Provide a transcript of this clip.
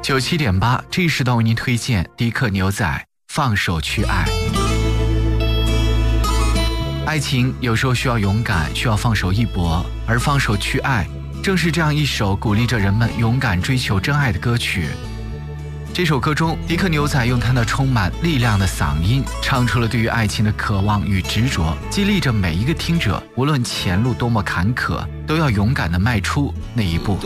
97.8，这一时段为您推荐迪克牛仔放手去爱。爱情有时候需要勇敢，需要放手一搏，而放手去爱正是这样一首鼓励着人们勇敢追求真爱的歌曲。这首歌中，迪克牛仔用他那充满力量的嗓音唱出了对于爱情的渴望与执着，激励着每一个听者，无论前路多么坎坷，都要勇敢地迈出那一步。